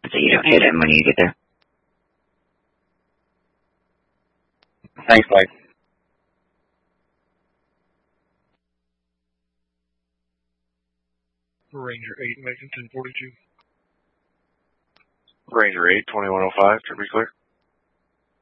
so you don't hit him when you get there. Thanks, Mike. Ranger 8, making 1042. Ranger 8, 2105, to be clear.